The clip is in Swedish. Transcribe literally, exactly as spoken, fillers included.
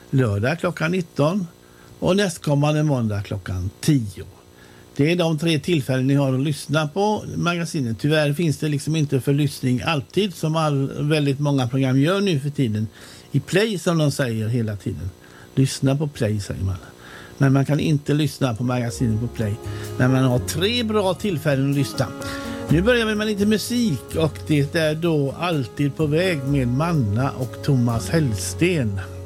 lördag klockan nitton och nästkommande måndag klockan tio. Det är de tre tillfällen ni har att lyssna på magasinet. Tyvärr finns det liksom inte för lyssning alltid, som all, väldigt många program gör nu för tiden. I play, som de säger hela tiden. Lyssna på play, säger man. Men man kan inte lyssna på magasinet på play. Men man har tre bra tillfällen att lyssna. Nu börjar vi med lite musik, och det är då Alltid på väg med Manna och Thomas Hellsten.